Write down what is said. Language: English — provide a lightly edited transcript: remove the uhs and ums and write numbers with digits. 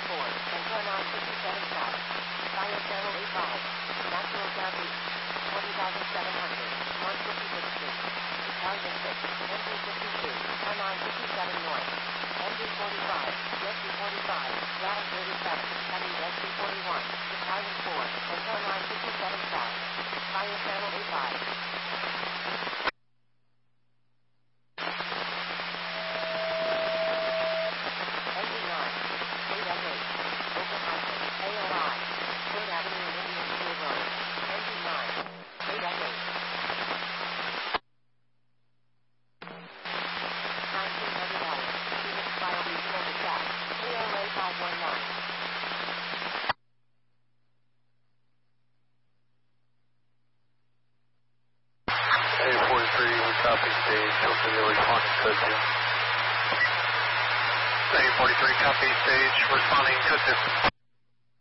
2004, and turn on 57 south. Fire channel 85. Natural southeast. 20,700. 156 feet. Italian 6. MD 52. Turn on 57 north. MD 45. SC 45. Ladder 37. Heavy SC 41. Italian 4. And turn on 57 south. Fire channel 85. Copy stage, hopefully responding to 43, copy stage, responding to